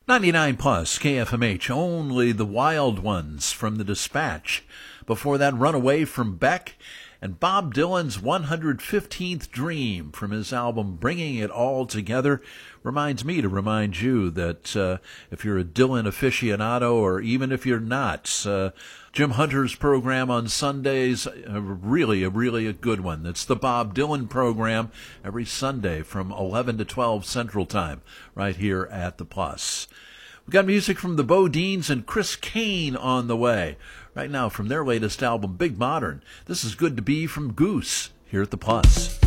99 plus KFMH, only the wild ones from the Dispatch. Before that, Runaway from Beck, and Bob Dylan's 115th Dream from his album Bringing It All Together. Reminds me to remind you that if you're a Dylan aficionado, or even if you're not, Jim Hunter's program on Sundays, really a good one. It's the Bob Dylan program every Sunday from 11 to 12 Central Time, right here at the Plus. We got music from the Bodines and Chris Kane on the way. Right now, from their latest album, Big Modern, this is Good to Be from Goose, here at the Plus.